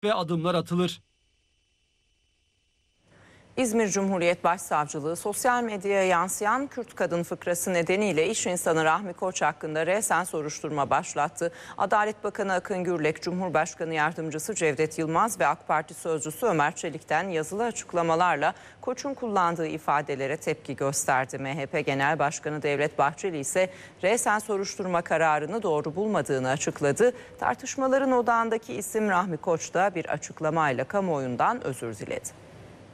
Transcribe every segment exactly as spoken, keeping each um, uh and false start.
ve adımlar atılır. İzmir Cumhuriyet Başsavcılığı sosyal medyaya yansıyan Kürt kadın fıkrası nedeniyle iş insanı Rahmi Koç hakkında resen soruşturma başlattı. Adalet Bakanı Akın Gürlek, Cumhurbaşkanı Yardımcısı Cevdet Yılmaz ve AK Parti sözcüsü Ömer Çelik'ten yazılı açıklamalarla Koç'un kullandığı ifadelere tepki gösterdi. M H P Genel Başkanı Devlet Bahçeli ise resen soruşturma kararını doğru bulmadığını açıkladı. Tartışmaların odağındaki isim Rahmi Koç da bir açıklamayla kamuoyundan özür diledi.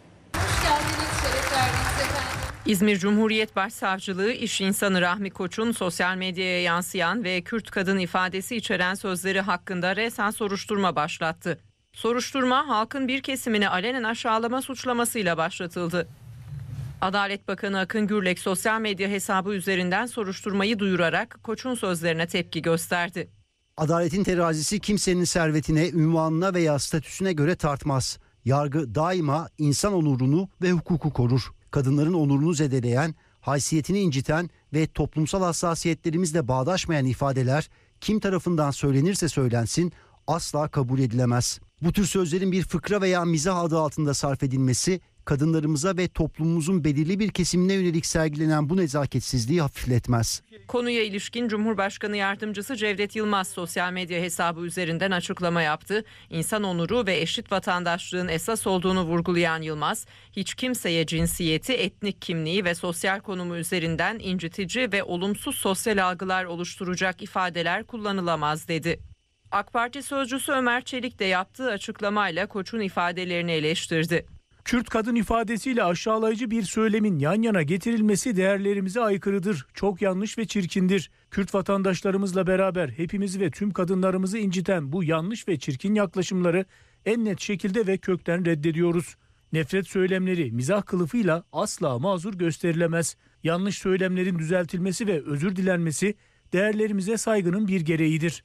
İzmir Cumhuriyet Başsavcılığı iş insanı Rahmi Koç'un sosyal medyaya yansıyan ve Kürt kadın ifadesi içeren sözleri hakkında resen soruşturma başlattı. Soruşturma halkın bir kesimini alenen aşağılama suçlamasıyla başlatıldı. Adalet Bakanı Akın Gürlek sosyal medya hesabı üzerinden soruşturmayı duyurarak Koç'un sözlerine tepki gösterdi. Adaletin terazisi kimsenin servetine, ünvanına veya statüsüne göre tartmaz. Yargı daima insan onurunu ve hukuku korur. Kadınların onurunu zedeleyen, haysiyetini inciten ve toplumsal hassasiyetlerimizle bağdaşmayan ifadeler kim tarafından söylenirse söylensin asla kabul edilemez. Bu tür sözlerin bir fıkra veya mizah adı altında sarf edilmesi kadınlarımıza ve toplumumuzun belirli bir kesimine yönelik sergilenen bu nezaketsizliği hafifletmez. Konuya ilişkin Cumhurbaşkanı Yardımcısı Cevdet Yılmaz sosyal medya hesabı üzerinden açıklama yaptı. İnsan onuru ve eşit vatandaşlığın esas olduğunu vurgulayan Yılmaz, hiç kimseye cinsiyeti, etnik kimliği ve sosyal konumu üzerinden incitici ve olumsuz sosyal algılar oluşturacak ifadeler kullanılamaz dedi. AK Parti sözcüsü Ömer Çelik de yaptığı açıklamayla Koç'un ifadelerini eleştirdi. Kürt kadın ifadesiyle aşağılayıcı bir söylemin yan yana getirilmesi değerlerimize aykırıdır. Çok yanlış ve çirkindir. Kürt vatandaşlarımızla beraber hepimizi ve tüm kadınlarımızı inciten bu yanlış ve çirkin yaklaşımları en net şekilde ve kökten reddediyoruz. Nefret söylemleri mizah kılıfıyla asla mazur gösterilemez. Yanlış söylemlerin düzeltilmesi ve özür dilenmesi değerlerimize saygının bir gereğidir.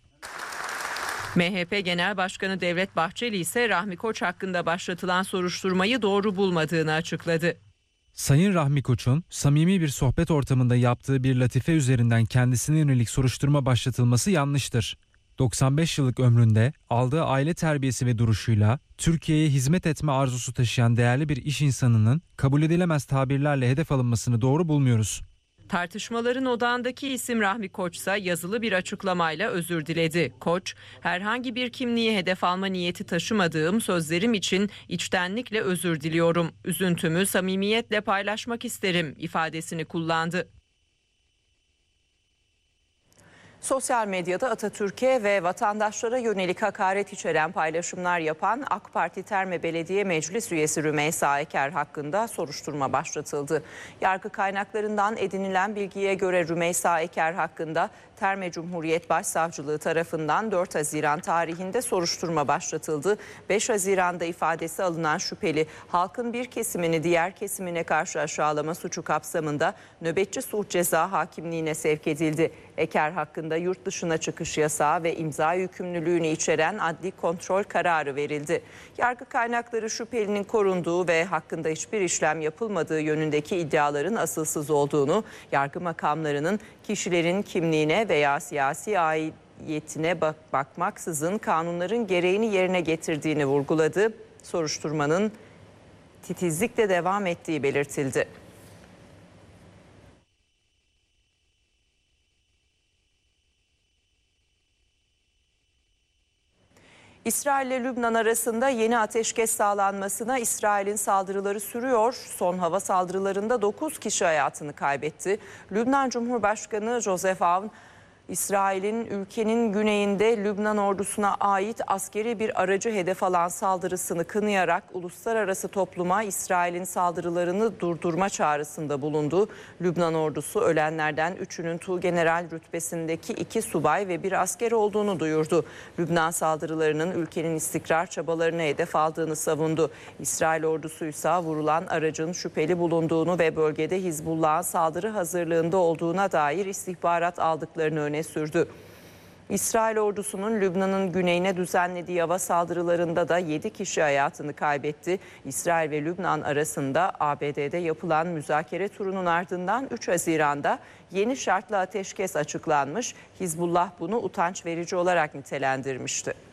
M H P Genel Başkanı Devlet Bahçeli ise Rahmi Koç hakkında başlatılan soruşturmayı doğru bulmadığını açıkladı. Sayın Rahmi Koç'un samimi bir sohbet ortamında yaptığı bir latife üzerinden kendisine yönelik soruşturma başlatılması yanlıştır. doksan beş yıllık ömründe aldığı aile terbiyesi ve duruşuyla Türkiye'ye hizmet etme arzusu taşıyan değerli bir iş insanının kabul edilemez tabirlerle hedef alınmasını doğru bulmuyoruz. Tartışmaların odağındaki isim Rahmi Koç ise yazılı bir açıklamayla özür diledi. Koç, herhangi bir kimliği hedef alma niyeti taşımadığım sözlerim için içtenlikle özür diliyorum. Üzüntümü samimiyetle paylaşmak isterim ifadesini kullandı. Sosyal medyada Atatürk'e ve vatandaşlara yönelik hakaret içeren paylaşımlar yapan AK Parti Terme Belediye Meclis Üyesi Rümeysa Eker hakkında soruşturma başlatıldı. Yargı kaynaklarından edinilen bilgiye göre Rümeysa Eker hakkında Terme Cumhuriyet Başsavcılığı tarafından dört Haziran tarihinde soruşturma başlatıldı. beş Haziran'da ifadesi alınan şüpheli halkın bir kesimini diğer kesimine karşı aşağılama suçu kapsamında nöbetçi sulh ceza hakimliğine sevk edildi. Eker hakkında yurt dışına çıkış yasağı ve imza yükümlülüğünü içeren adli kontrol kararı verildi. Yargı kaynakları şüphelinin korunduğu ve hakkında hiçbir işlem yapılmadığı yönündeki iddiaların asılsız olduğunu, yargı makamlarının kişilerin kimliğine veya siyasi aidiyetine bak bakmaksızın kanunların gereğini yerine getirdiğini vurguladı. Soruşturmanın titizlikle devam ettiği belirtildi. İsrail ile Lübnan arasında yeni ateşkes sağlanmasına İsrail'in saldırıları sürüyor. Son hava saldırılarında dokuz kişi hayatını kaybetti. Lübnan Cumhurbaşkanı Joseph Aoun, İsrail'in ülkenin güneyinde Lübnan ordusuna ait askeri bir aracı hedef alan saldırısını kınayarak uluslararası topluma İsrail'in saldırılarını durdurma çağrısında bulundu. Lübnan ordusu ölenlerden üçünün tuğgeneral rütbesindeki iki subay ve bir asker olduğunu duyurdu. Lübnan saldırılarının ülkenin istikrar çabalarını hedef aldığını savundu. İsrail ordusu ise vurulan aracın şüpheli bulunduğunu ve bölgede Hizbullah'ın saldırı hazırlığında olduğuna dair istihbarat aldıklarını öne sürdü. İsrail ordusunun Lübnan'ın güneyine düzenlediği hava saldırılarında da yedi kişi hayatını kaybetti. İsrail ve Lübnan arasında A B D'de yapılan müzakere turunun ardından üç Haziran'da yeni şartlı ateşkes açıklanmış. Hizbullah bunu utanç verici olarak nitelendirmişti.